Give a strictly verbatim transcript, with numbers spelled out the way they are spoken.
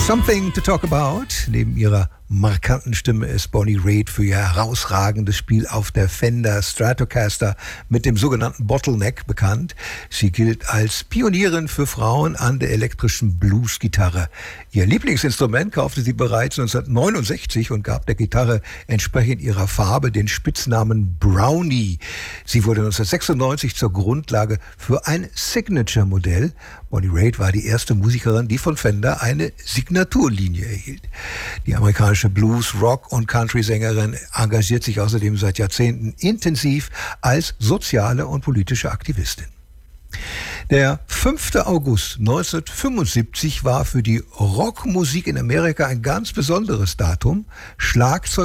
Something to Talk About. Neben ihrer markanten Stimme ist Bonnie Raitt für ihr herausragendes Spiel auf der Fender Stratocaster mit dem sogenannten Bottleneck bekannt. Sie gilt als Pionierin für Frauen an der elektrischen Bluesgitarre. Ihr Lieblingsinstrument kaufte sie bereits neunzehnhundertneunundsechzig und gab der Gitarre entsprechend ihrer Farbe den Spitznamen Brownie. Sie wurde neunzehnhundertsechsundneunzig zur Grundlage für ein Signature-Modell. Bonnie Raitt war die erste Musikerin, die von Fender eine Signaturlinie erhielt. Die amerikanische Blues-, Rock- und Country-Sängerin engagiert sich außerdem seit Jahrzehnten intensiv als soziale und politische Aktivistin. Der fünfte August neunzehnhundertfünfundsiebzig war für die Rockmusik in Amerika ein ganz besonderes Datum. Schlagzeug